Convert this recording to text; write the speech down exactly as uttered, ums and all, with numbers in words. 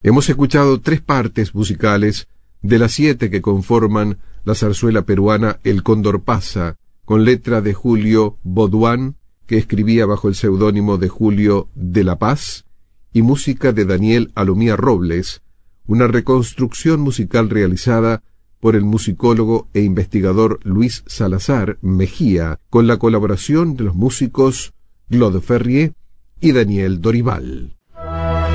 Hemos escuchado tres partes musicales de las siete que conforman la zarzuela peruana El Cóndor Pasa, con letra de Julio Baudouin, que escribía bajo el seudónimo de Julio de la Paz, y música de Daniel Alomía Robles, una reconstrucción musical realizada por el musicólogo e investigador Luis Salazar Mejía, con la colaboración de los músicos Claude Ferrier y Daniel Dorival.